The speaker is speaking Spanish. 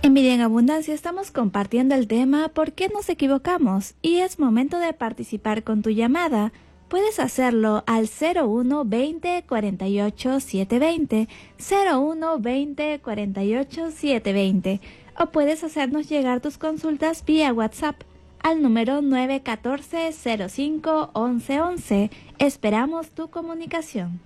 En Vida en Abundancia estamos compartiendo el tema ¿Por qué nos equivocamos? Y es momento de participar con tu llamada. Puedes hacerlo al 01 20 48 720, 01 20 48 720, o puedes hacernos llegar tus consultas vía WhatsApp al número 914 05 11 11. Esperamos tu comunicación.